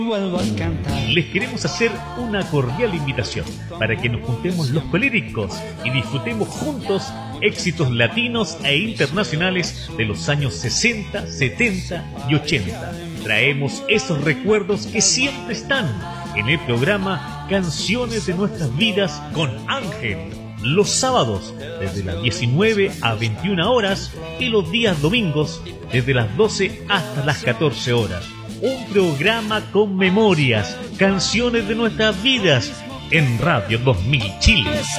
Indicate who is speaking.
Speaker 1: Les queremos hacer una cordial invitación para que nos juntemos los colíricos y disfrutemos juntos éxitos latinos e internacionales de los años 60, 70 y 80. Traemos esos recuerdos que siempre están en el programa Canciones de Nuestras Vidas con Ángel. Los sábados desde las 19 a 21 horas y los días domingos desde las 12 hasta las 14 horas. Un programa con memorias, canciones de nuestras vidas en Radio 2000 Chile.